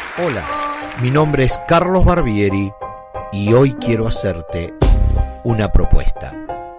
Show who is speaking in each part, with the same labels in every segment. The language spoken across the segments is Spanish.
Speaker 1: Hola, mi nombre es Carlos Barbieri y hoy quiero hacerte una propuesta.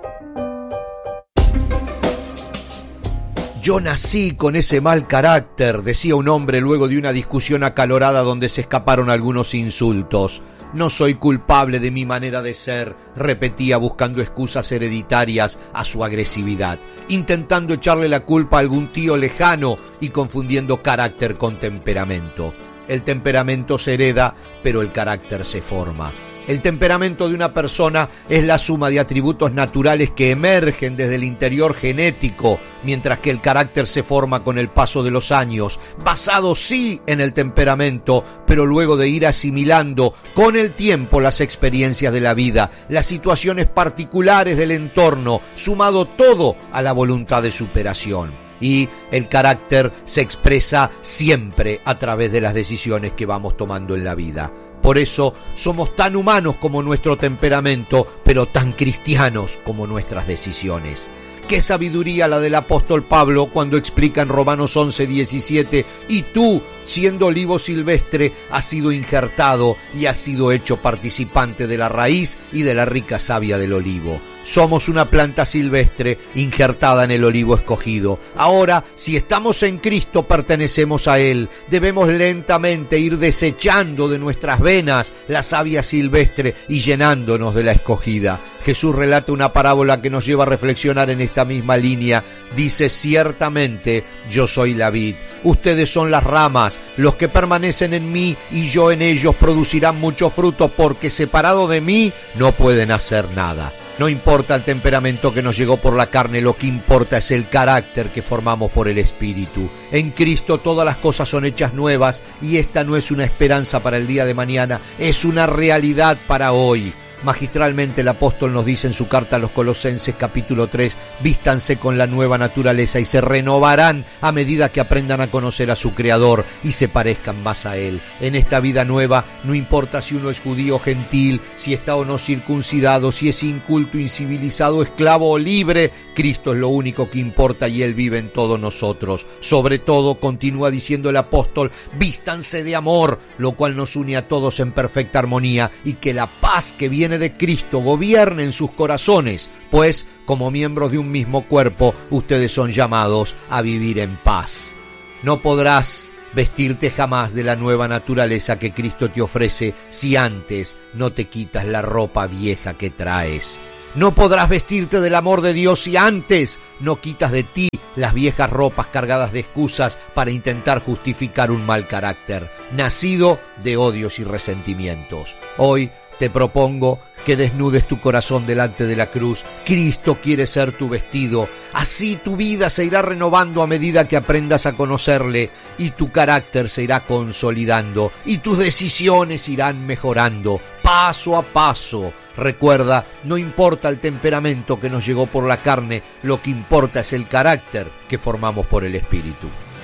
Speaker 1: Yo nací con ese mal carácter, decía un hombre luego de una discusión acalorada donde se escaparon algunos insultos. No soy culpable de mi manera de ser, repetía buscando excusas hereditarias a su agresividad, intentando echarle la culpa a algún tío lejano y confundiendo carácter con temperamento. El temperamento se hereda, pero el carácter se forma. El temperamento de una persona es la suma de atributos naturales que emergen desde el interior genético, mientras que el carácter se forma con el paso de los años, basado sí en el temperamento, pero luego de ir asimilando con el tiempo las experiencias de la vida, las situaciones particulares del entorno, sumado todo a la voluntad de superación. Y el carácter se expresa siempre a través de las decisiones que vamos tomando en la vida. Por eso somos tan humanos como nuestro temperamento, pero tan cristianos como nuestras decisiones. Qué sabiduría la del apóstol Pablo cuando explica en Romanos 11:17: y tú, siendo olivo silvestre, has sido injertado y has sido hecho participante de la raíz y de la rica savia del olivo. Somos una planta silvestre injertada en el olivo escogido. Ahora, si estamos en Cristo, pertenecemos a Él. Debemos lentamente ir desechando de nuestras venas la savia silvestre y llenándonos de la escogida. Jesús relata una parábola que nos lleva a reflexionar en esta misma línea. Dice: ciertamente yo soy la vid, ustedes son las ramas. Los que permanecen en mí y yo en ellos producirán mucho fruto, porque separado de mí no pueden hacer nada. No importa el temperamento que nos llegó por la carne, lo que importa es el carácter que formamos por el Espíritu. En Cristo todas las cosas son hechas nuevas, y esta no es una esperanza para el día de mañana, es una realidad para hoy. Magistralmente el apóstol nos dice en su carta a los Colosenses capítulo 3, vístanse con la nueva naturaleza y se renovarán a medida que aprendan a conocer a su Creador y se parezcan más a Él. En esta vida nueva no importa si uno es judío o gentil, si está o no circuncidado, si es inculto, incivilizado, esclavo o libre, Cristo es lo único que importa y Él vive en todos nosotros. Sobre todo, continúa diciendo el apóstol, vístanse de amor, lo cual nos une a todos en perfecta armonía, y que la paz que viene de Cristo gobierne en sus corazones, pues como miembros de un mismo cuerpo ustedes son llamados a vivir en paz. No podrás vestirte jamás de la nueva naturaleza que Cristo te ofrece si antes no te quitas la ropa vieja que traes. No podrás vestirte del amor de Dios si antes no quitas de ti las viejas ropas cargadas de excusas para intentar justificar un mal carácter, nacido de odios y resentimientos. Hoy te propongo que desnudes tu corazón delante de la cruz. Cristo quiere ser tu vestido. Así tu vida se irá renovando a medida que aprendas a conocerle, y tu carácter se irá consolidando y tus decisiones irán mejorando paso a paso. Recuerda, no importa el temperamento que nos llegó por la carne, lo que importa es el carácter que formamos por el Espíritu.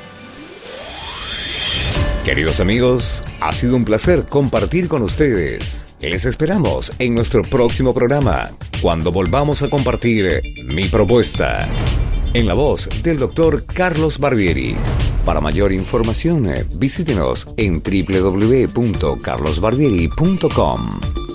Speaker 2: Queridos amigos, ha sido un placer compartir con ustedes. Les esperamos en nuestro próximo programa, cuando volvamos a compartir Mi Propuesta, en la voz del Dr. Carlos Barbieri. Para mayor información, visítenos en www.carlosbarbieri.com.